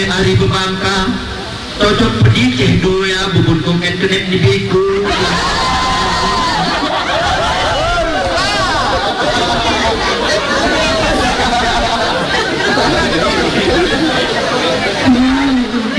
Hari berbangka Tocok pedih ceh doya bubun kong internet di beku